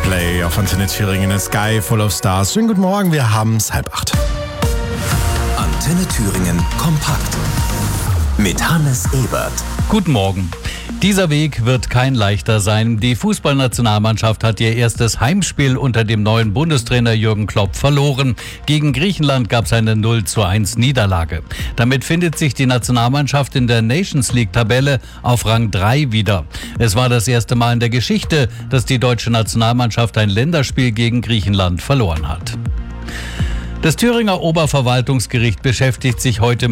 Coldplay auf Antenne Thüringen, A Sky Full of Stars. Schönen guten Morgen, wir haben es 7:30. Antenne Thüringen kompakt mit Hannes Ebert. Guten Morgen. Dieser Weg wird kein leichter sein. Die Fußballnationalmannschaft hat ihr erstes Heimspiel unter dem neuen Bundestrainer Jürgen Klopp verloren. Gegen Griechenland gab es eine 0:1 Niederlage. Damit findet sich die Nationalmannschaft in der Nations League-Tabelle auf Rang 3 wieder. Es war das erste Mal in der Geschichte, dass die deutsche Nationalmannschaft ein Länderspiel gegen Griechenland verloren hat. Das Thüringer Oberverwaltungsgericht beschäftigt sich heute